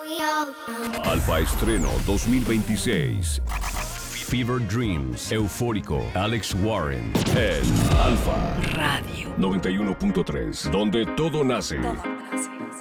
Alfa Estreno 2026. Fever Dreams, Eufórico, Alex Warren, en Alfa Radio 91.3, donde todo nace.